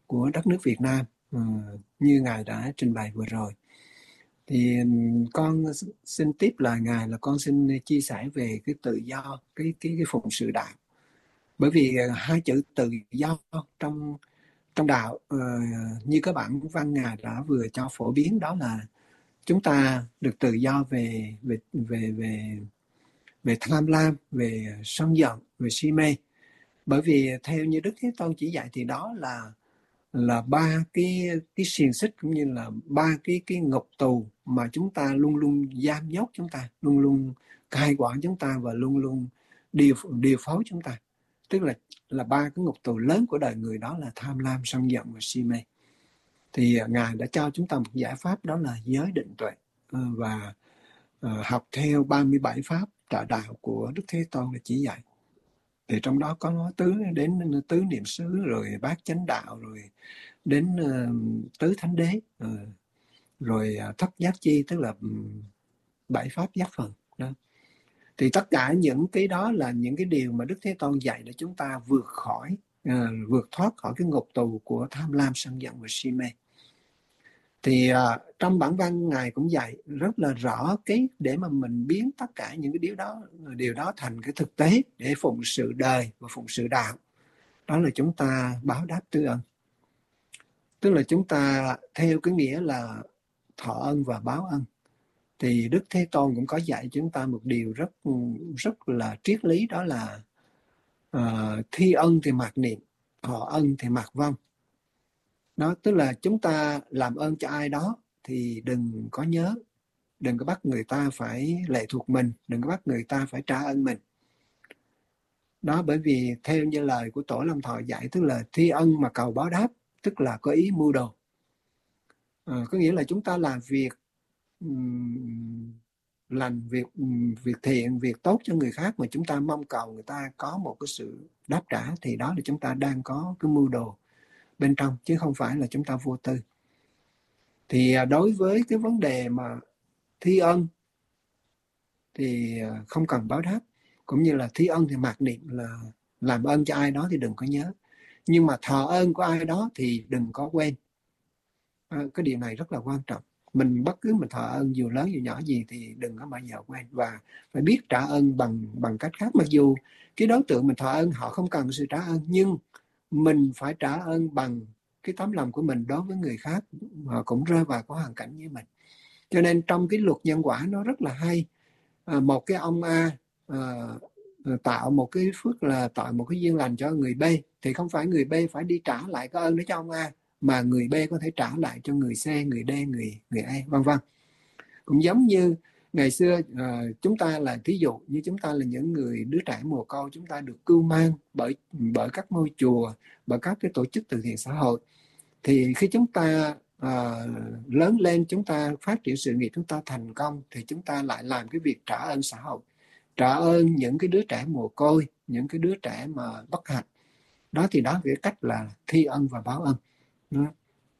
của đất nước Việt Nam, như Ngài đã trình bày vừa rồi. Thì con xin tiếp lời Ngài là con xin chia sẻ về cái tự do, cái phụng sự đạo. Bởi vì hai chữ tự do trong đạo, như các bản văn Ngài đã vừa cho phổ biến, đó là chúng ta được tự do về tham lam, về sân giận, về si mê. Bởi vì theo như Đức Thế Tôn chỉ dạy thì đó là ba cái xiềng xích, cũng như là ba cái ngục tù mà chúng ta luôn luôn giam nhốt chúng ta, luôn luôn cai quản chúng ta, và luôn luôn điều phối chúng ta. Tức là ba cái ngục tù lớn của đời người, đó là tham lam, sân giận và si mê. Thì Ngài đã cho chúng ta một giải pháp, đó là giới định tuệ, và học theo 37 pháp trợ đạo của Đức Thế Tôn là chỉ dạy. Thì trong đó có đến tứ niệm xứ, rồi bát chánh đạo, rồi đến tứ thánh đế, rồi thất giác chi, tức là 7 pháp giác phần đó. Thì tất cả những cái đó là những cái điều mà Đức Thế Tôn dạy để chúng ta vượt thoát khỏi cái ngục tù của tham lam, sân giận và si mê. Thì trong bản văn Ngài cũng dạy rất là rõ cái để mà mình biến tất cả những cái điều đó thành cái thực tế để phụng sự đời và phụng sự đạo. Đó là chúng ta báo đáp tư ân. Tức là chúng ta theo cái nghĩa là thọ ân và báo ân. Thì Đức Thế Tôn cũng có dạy chúng ta một điều rất là triết lý, đó là thi ân thì mặc niệm, thọ ân thì mặc vâng. Đó, tức là chúng ta làm ơn cho ai đó thì đừng có nhớ, đừng có bắt người ta phải lệ thuộc mình, đừng có bắt người ta phải trả ơn mình. Đó, bởi vì theo như lời của Tổ Lâm Thọ dạy, tức là thi ân mà cầu báo đáp, tức là có ý mưu đồ. Có nghĩa là chúng ta làm việc lành, việc thiện, việc tốt cho người khác mà chúng ta mong cầu người ta có một cái sự đáp trả, thì đó là chúng ta đang có cái mưu đồ bên trong, chứ không phải là chúng ta vô tư. Thì đối với cái vấn đề mà thi ân thì không cần báo đáp, cũng như là thi ân thì mặc niệm, là làm ơn cho ai đó thì đừng có nhớ, nhưng mà thọ ơn của ai đó thì đừng có quên. Cái điều này rất là quan trọng. Mình bất cứ mình thọ ơn dù lớn dù nhỏ gì thì đừng có bao giờ quên, và phải biết trả ơn bằng cách khác. Mặc dù cái đối tượng mình thọ ơn họ không cần sự trả ơn, nhưng mình phải trả ơn bằng cái tấm lòng của mình đối với người khác, họ cũng rơi vào có hoàn cảnh như mình. Cho nên trong cái luật nhân quả nó rất là hay. Một cái ông A tạo một cái phước, là tạo một cái duyên lành cho người B, thì không phải người B phải đi trả lại cái ơn đó cho ông A, mà người B có thể trả lại cho người C, người D, người A, vân vân. Cũng giống như ngày xưa chúng ta là thí dụ như chúng ta là những người đứa trẻ mồ côi, chúng ta được cưu mang bởi các ngôi chùa, bởi các cái tổ chức từ thiện xã hội. Thì khi chúng ta lớn lên, chúng ta phát triển sự nghiệp, chúng ta thành công, thì chúng ta lại làm cái việc trả ơn xã hội, trả ơn những cái đứa trẻ mồ côi, những cái đứa trẻ mà bất hạnh. Đó thì đó là cái cách là thi ân và báo ân. Đó.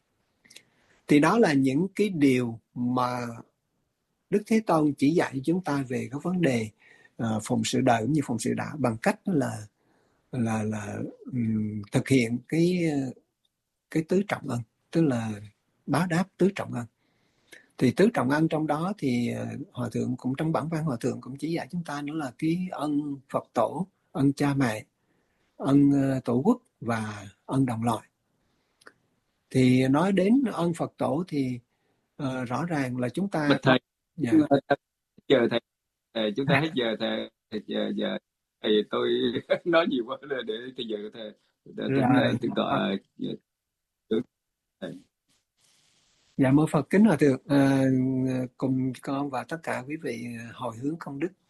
Thì đó là những cái điều mà Đức Thế Tôn chỉ dạy chúng ta về cái vấn đề phụng sự đời cũng như phụng sự đạo, bằng cách là thực hiện cái tứ trọng ân, tức là báo đáp tứ trọng ân. Thì tứ trọng ân trong đó thì Hòa Thượng cũng trong bản văn Hòa Thượng cũng chỉ dạy chúng ta nữa là cái ân Phật tổ, ân cha mẹ, ân tổ quốc và ân đồng loại. Thì nói đến ân Phật tổ thì rõ ràng là chúng ta thầy dạ. Giờ thầy chúng ta hết giờ thầy giờ thầy tôi nói nhiều quá để bây giờ thầy thượng tọa Dạ mô Phật kính Hòa Thượng, cùng con và tất cả quý vị hồi hướng công đức